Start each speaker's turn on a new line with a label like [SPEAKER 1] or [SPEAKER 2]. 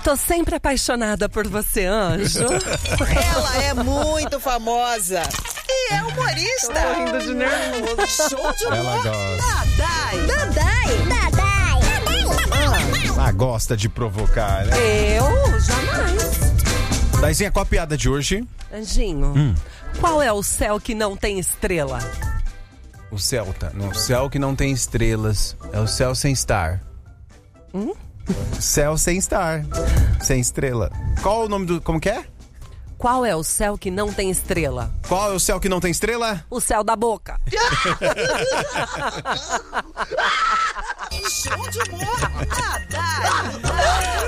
[SPEAKER 1] Tô sempre apaixonada por você, anjo.
[SPEAKER 2] Ela é muito famosa e é humorista.
[SPEAKER 1] Tô rindo de nervoso.
[SPEAKER 2] Show de humor.
[SPEAKER 3] Ela gosta.
[SPEAKER 2] Dadai.
[SPEAKER 3] Gosta de provocar, né?
[SPEAKER 1] Eu? Jamais.
[SPEAKER 3] Daizinha, qual a piada de hoje?
[SPEAKER 1] Anjinho, qual é o céu que não tem estrela?
[SPEAKER 3] O céu, tá? No céu que não tem estrelas. É o céu sem estar. Céu sem estar. Sem estrela. Qual o nome do... Como que é?
[SPEAKER 1] Qual é o céu que não tem estrela?
[SPEAKER 3] Qual é o céu que não tem estrela?
[SPEAKER 1] O céu da boca.
[SPEAKER 2] Show de humor. Dadai.